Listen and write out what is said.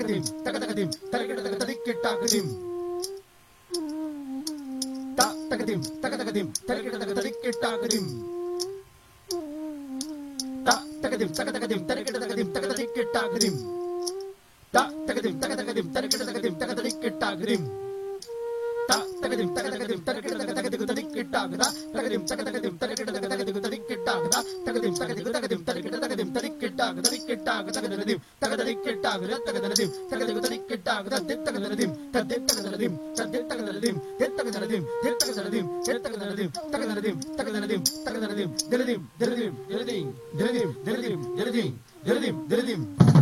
தகதகதிம் தகதகதிம் தரகிட ததிக்கிட்டாகதிம் தகதிம் தகதகதிம் தரகிட ததிக்கிட்டாகதிம் தகதிம் தகதகதிம் தரகிட தகதிக்கிட்டாகதிம் தகதிம் தகதகதிம் தரகிட தகதிக்கிட்டாகதிம் தகதிம் தகதகதிம் தரகிட தகதிக்கிட்டாகதா தகதிம் தகதகதிம் தரகிட தகதிக்கிட்டாகதா தகதிம் தகதிம் தரகிட தகதிக்கிட்டாக தகதிம் தகதிக்கிட்டாக தகதிம் தகதிக்கிட்டாக தகதிம் தகதிம் தகதிம் தகதிம் தகதிம் தகதிம் தகதிம் தகதிம் தகதிம் தகதிம் தகதிம் தகதிம் தகதிம் தகதிம் தகதிம் தகதிம் தகதிம் தகதிம் தகதிம்